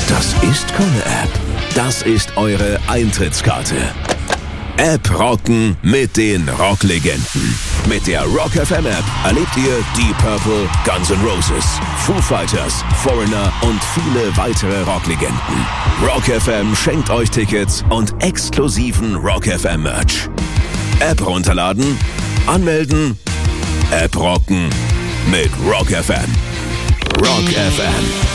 Das ist keine App. Das ist eure Eintrittskarte. App rocken mit den Rocklegenden. Mit der Rock FM App erlebt ihr Deep Purple, Guns N' Roses, Foo Fighters, Foreigner und viele weitere Rocklegenden. Rock FM schenkt euch Tickets und exklusiven Rock FM Merch. App runterladen, anmelden, App rocken mit Rock FM. Rock FM.